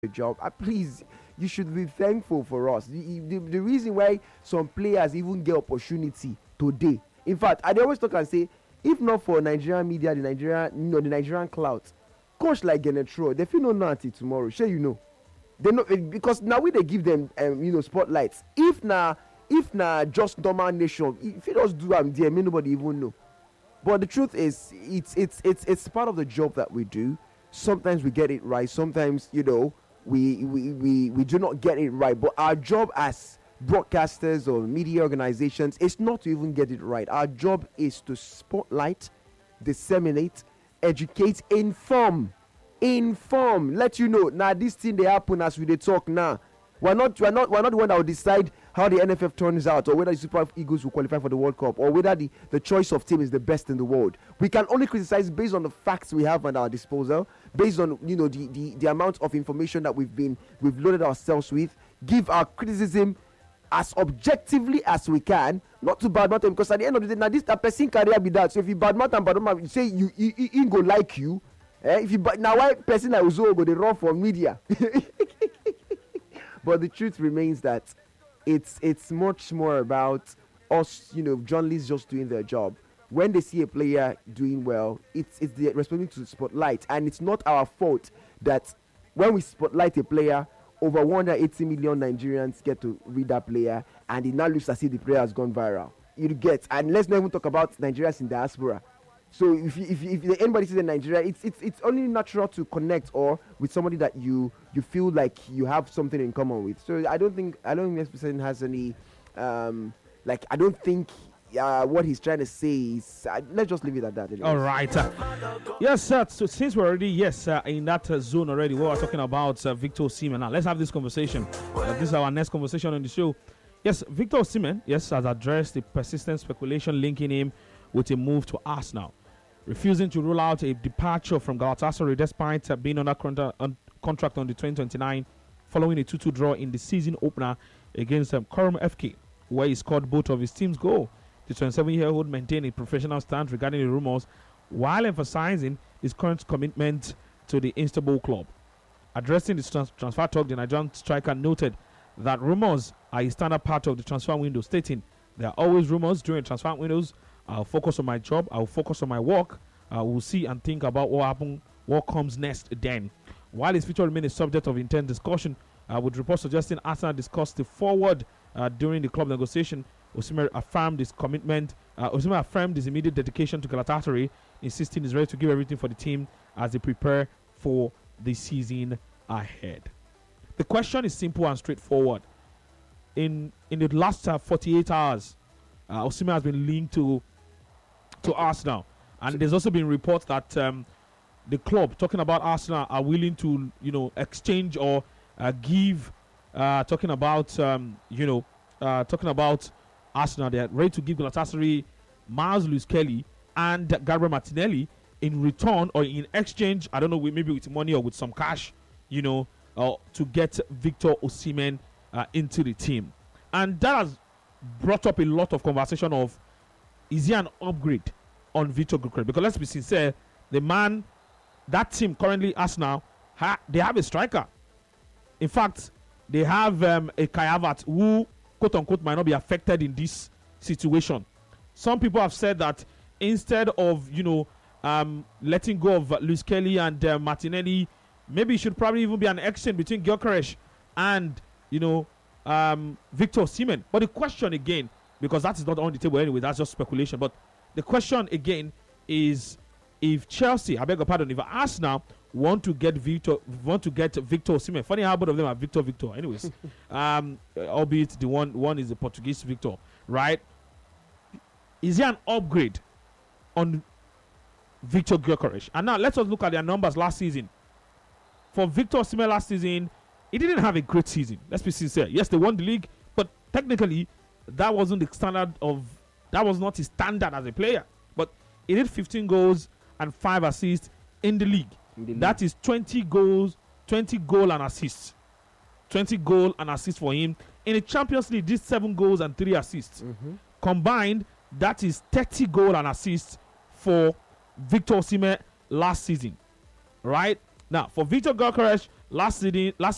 the job. Please, you should be thankful for us. The reason why some players even get opportunity today. In fact, I dey always talk and say, if not for Nigerian media, the Nigerian clout, coach like Genetro, they feel no know until tomorrow. Sure, you know, they know because now we they give them spotlights. If na just normal nation, if it just do am there, may nobody even know. But the truth is, it's part of the job that we do. Sometimes we get it right. Sometimes we do not get it right. But our job as broadcasters or media organizations is not to even get it right. Our job is to spotlight, disseminate, educate, inform, let you know now this thing they happen as we dey talk now. We're not the one that will decide how the NFF turns out, or whether the Super Eagles will qualify for the World Cup, or whether the choice of team is the best in the world. We can only criticize based on the facts we have at our disposal, based on the amount of information that we've loaded ourselves with. Give our criticism as objectively as we can, not to badmouth them, because at the end of the day, now this a person career be that. So if you badmouth, you say he go like you. If you now why person like Uzo go they run for media. But the truth remains that it's much more about us, journalists just doing their job. When they see a player doing well, it's the responsibility to spotlight, and it's not our fault that when we spotlight a player, over 180 million Nigerians get to read that player, and it now looks as if the player has gone viral. You get, and let's not even talk about Nigerians in diaspora. So if anybody sees in Nigeria, it's only natural to connect or with somebody that you feel like you have something in common with. So I don't think this person has any I don't think what he's trying to say is let's just leave it at that. Anyways. All right. Yes, sir. So since we're already in that zone already, we are talking about Victor Osimhen. Now let's have this conversation. This is our next conversation on the show. Yes, Victor Osimhen, has addressed the persistent speculation linking him with a move to Arsenal, refusing to rule out a departure from Galatasaray despite being under contract on the 2029 following a 2-2 draw in the season opener against Coram FK, where he scored both of his team's goal. The 27-year-old maintained a professional stance regarding the rumors while emphasizing his current commitment to the Istanbul club. Addressing the transfer talk, the Nigerian striker noted that rumors are a standard part of the transfer window, stating, "There are always rumors during transfer windows. I'll focus on my job. I'll focus on my work. We'll see and think about what happens, what comes next then." While his future remains a subject of intense discussion, with reports suggesting Arsenal discussed the forward during the club negotiation, Osimhen affirmed his commitment. Osimhen affirmed his immediate dedication to Galatasaray, insisting he's ready to give everything for the team as they prepare for the season ahead. The question is simple and straightforward. In the last 48 hours, Osimhen has been linked to Arsenal, and there's also been reports that the club, talking about Arsenal, are willing to exchange or give. Talking about Arsenal, they are ready to give Galatasaray Miles Lewis-Kelly and Gabriel Martinelli in return or in exchange. I don't know, maybe with money or with some cash, to get Victor Osimhen into the team, and that has brought up a lot of conversation of, is he an upgrade on Victor Gyökeres? Because let's be sincere, that team currently Arsenal, they have a striker. In fact, they have a Kai Havertz who, quote unquote, might not be affected in this situation. Some people have said that instead of letting go of Luis Kelly and Martinelli, maybe it should probably even be an exchange between Gyökeres and Victor Osimhen. But the question again, because that is not on the table anyway, that's just speculation. But the question again is, if Chelsea, if Arsenal want to get Victor Osimhen, funny how both of them are Victor. Anyways, albeit the one is the Portuguese Victor, right? Is he an upgrade on Victor Gyökeres? And now let's look at their numbers last season. For Victor Osimhen last season, he didn't have a great season. Let's be sincere. Yes, they won the league, but technically, that was not his standard as a player. But he did 15 goals and 5 assists in the league. That is 20 goal and assists. 20 goal and assists for him. In the Champions League, did 7 goals and 3 assists. Mm-hmm. Combined, that is 30 goal and assists for Victor Osimhen last season. Right? Now, for Victor Gyökeres last